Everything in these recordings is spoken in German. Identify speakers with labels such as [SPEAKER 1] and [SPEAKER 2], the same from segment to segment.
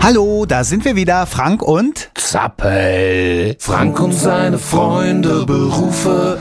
[SPEAKER 1] Hallo, da sind wir wieder, Frank und
[SPEAKER 2] Zappel. Frank und seine Freunde, Berufe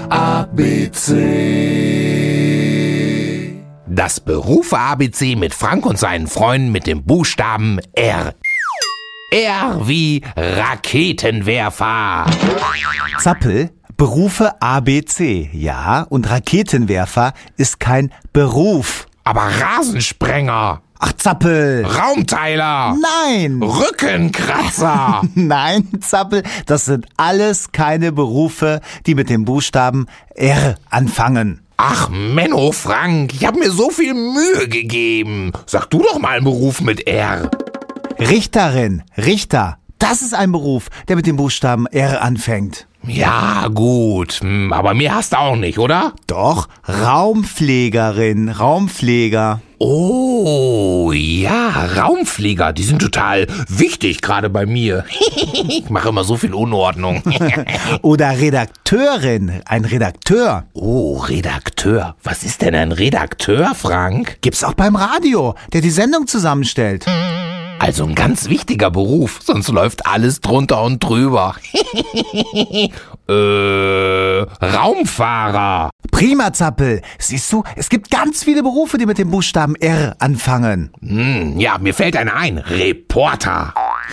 [SPEAKER 2] ABC. Das Berufe ABC mit Frank und seinen Freunden mit dem Buchstaben R. R wie Raketenwerfer.
[SPEAKER 1] Zappel. Berufe ABC, ja, und Raketenwerfer ist kein Beruf.
[SPEAKER 2] Aber Rasensprenger.
[SPEAKER 1] Ach, Zappel.
[SPEAKER 2] Raumteiler.
[SPEAKER 1] Nein.
[SPEAKER 2] Rückenkratzer.
[SPEAKER 1] Nein, Zappel, das sind alles keine Berufe, die mit dem Buchstaben R anfangen.
[SPEAKER 2] Ach, Menno, Frank, ich habe mir so viel Mühe gegeben. Sag du doch mal einen Beruf mit R.
[SPEAKER 1] Richterin, Richter, das ist ein Beruf, der mit dem Buchstaben R anfängt.
[SPEAKER 2] Ja, gut, aber mehr hast du auch nicht, oder?
[SPEAKER 1] Doch, Raumpflegerin, Raumpfleger.
[SPEAKER 2] Oh, ja, Raumflieger, die sind total wichtig, gerade bei mir. Ich mache immer so viel Unordnung.
[SPEAKER 1] Oder Redakteurin, ein Redakteur.
[SPEAKER 2] Oh, Redakteur. Was ist denn ein Redakteur, Frank?
[SPEAKER 1] Gibt's auch beim Radio, der die Sendung zusammenstellt.
[SPEAKER 2] Also ein ganz wichtiger Beruf, sonst läuft alles drunter und drüber. Raumfahrer.
[SPEAKER 1] Prima, Zappel. Siehst du, es gibt ganz viele Berufe, die mit dem Buchstaben R anfangen.
[SPEAKER 2] Ja, mir fällt einer ein. Reporter.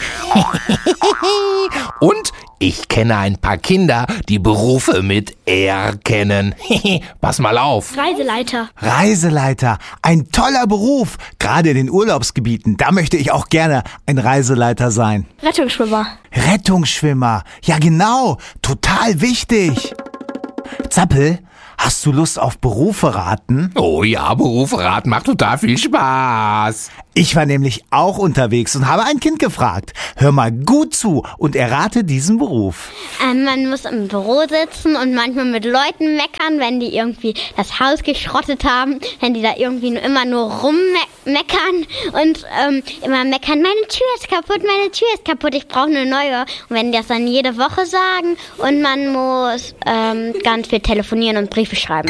[SPEAKER 2] Und ich kenne ein paar Kinder, die Berufe mit R kennen. Pass mal auf.
[SPEAKER 3] Reiseleiter.
[SPEAKER 1] Reiseleiter, ein toller Beruf. Gerade in den Urlaubsgebieten, da möchte ich auch gerne ein Reiseleiter sein.
[SPEAKER 3] Rettungsschwimmer.
[SPEAKER 1] Rettungsschwimmer, ja genau, total wichtig. Zappel, hast du Lust auf Berufe raten?
[SPEAKER 2] Oh ja, Berufe raten macht total viel Spaß.
[SPEAKER 1] Ich war nämlich auch unterwegs und habe ein Kind gefragt. Hör mal gut zu und errate diesen Beruf.
[SPEAKER 3] Man muss im Büro sitzen und manchmal mit Leuten meckern, wenn die irgendwie das Haus geschrottet haben, wenn die da irgendwie immer nur rummeckern und immer meckern, meine Tür ist kaputt, ich brauche eine neue. Und wenn die das dann jede Woche sagen und man muss ganz viel telefonieren und Briefe schreiben.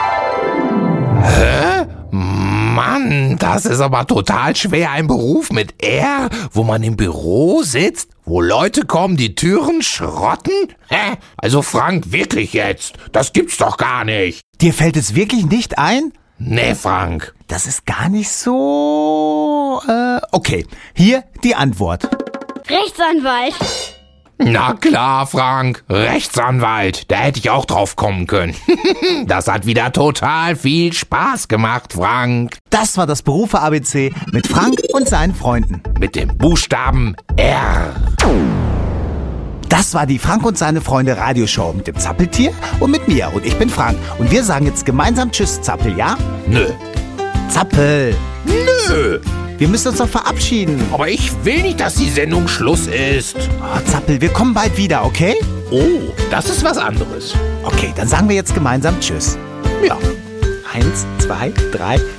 [SPEAKER 2] Hä? Mann, das ist aber total schwer, ein Beruf mit R, wo man im Büro sitzt, wo Leute kommen, die Türen schrotten? Hä? Also Frank, wirklich jetzt? Das gibt's doch gar nicht.
[SPEAKER 1] Dir fällt es wirklich nicht ein?
[SPEAKER 2] Nee, Frank.
[SPEAKER 1] Das ist gar nicht so... Okay, hier die Antwort.
[SPEAKER 3] Rechtsanwalt.
[SPEAKER 2] Na klar, Frank, Rechtsanwalt, da hätte ich auch drauf kommen können. Das hat wieder total viel Spaß gemacht, Frank.
[SPEAKER 1] Das war das Berufe ABC mit Frank und seinen Freunden.
[SPEAKER 2] Mit dem Buchstaben R.
[SPEAKER 1] Das war die Frank und seine Freunde Radioshow mit dem Zappeltier und mit mir. Und ich bin Frank. Und wir sagen jetzt gemeinsam Tschüss, Zappel, ja?
[SPEAKER 2] Nö.
[SPEAKER 1] Zappel.
[SPEAKER 2] Nö.
[SPEAKER 1] Wir müssen uns doch verabschieden.
[SPEAKER 2] Aber ich will nicht, dass die Sendung Schluss ist.
[SPEAKER 1] Oh, Zappel, wir kommen bald wieder, okay?
[SPEAKER 2] Oh, das ist was anderes.
[SPEAKER 1] Okay, dann sagen wir jetzt gemeinsam Tschüss.
[SPEAKER 2] Ja.
[SPEAKER 1] 1, 2, 3...